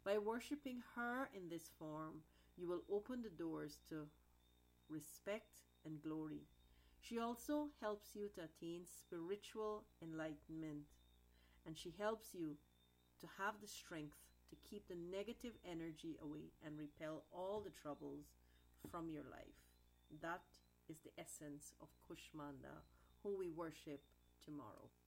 By worshiping her in this form, you will open the doors to respect and glory. She also helps you to attain spiritual enlightenment, and she helps you to have the strength to keep the negative energy away and repel all the troubles from your life. That is the essence of Kushmanda, who we worship tomorrow.